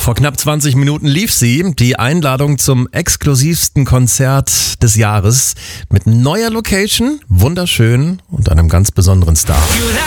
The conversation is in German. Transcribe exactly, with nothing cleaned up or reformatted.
Vor knapp zwanzig Minuten lief sie, die Einladung zum exklusivsten Konzert des Jahres mit neuer Location, wunderschön und einem ganz besonderen Star.